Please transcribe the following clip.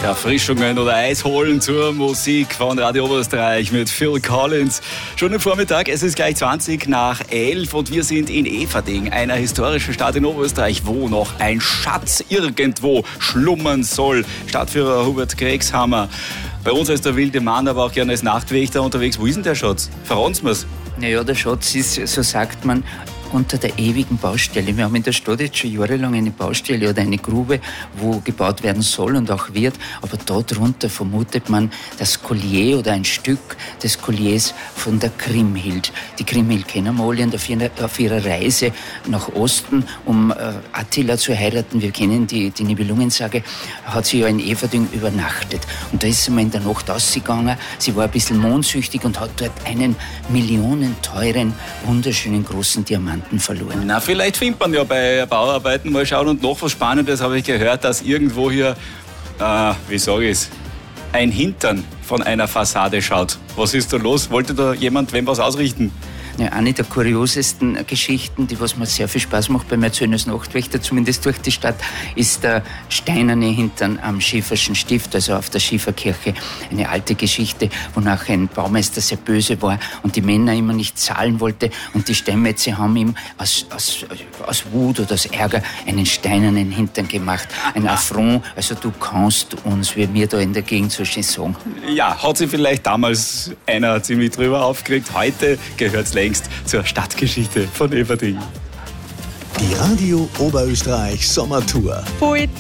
Erfrischungen oder Eis holen zur Musik von Radio Oberösterreich mit Phil Collins. Schon am Vormittag, es ist gleich 20 nach 11 und wir sind in Eferding, einer historischen Stadt in Oberösterreich, wo noch ein Schatz irgendwo schlummern soll. Stadtführer Hubert Gregshammer. Bei uns ist der wilde Mann, aber auch gerne als Nachtwächter unterwegs. Wo ist denn der Schatz? Verraten Sie mir's. Naja, der Schatz ist, so sagt man, unter der ewigen Baustelle. Wir haben in der Stadt jetzt schon jahrelang eine Baustelle oder eine Grube, wo gebaut werden soll und auch wird. Aber da drunter vermutet man das Collier oder ein Stück des Colliers von der Kriemhild. Die Kriemhild kennen wir alle auf ihrer Reise nach Osten, um Attila zu heiraten. Wir kennen die Nibelungensage, hat sie ja in Eferding übernachtet. Und da ist sie mal in der Nacht rausgegangen. Sie war ein bisschen mondsüchtig und hat dort einen millionenteuren, wunderschönen großen Diamanten verloren. Na, vielleicht findet man ja bei Bauarbeiten mal schauen. Und noch was Spannendes habe ich gehört, dass irgendwo hier, wie sage ich es, ein Hintern von einer Fassade schaut. Was ist da los? Wollte da jemand wem was ausrichten? Ja, eine der kuriosesten Geschichten, die was mir sehr viel Spaß macht beim Erzählen als Nachtwächter, zumindest durch die Stadt, ist der steinerne Hintern am Schieferschen Stift, also auf der Schieferkirche. Eine alte Geschichte, wonach ein Baumeister sehr böse war und die Männer immer nicht zahlen wollte und die Steinmetze haben ihm aus Wut oder aus Ärger einen steinernen Hintern gemacht. Ein Affront, also du kannst uns, wie wir da in der Gegend so schön sagen. Ja, hat sich vielleicht damals einer ziemlich drüber aufgeregt. Heute gehört es längst zur Stadtgeschichte von Eferding. Die Radio Oberösterreich Sommertour. Voll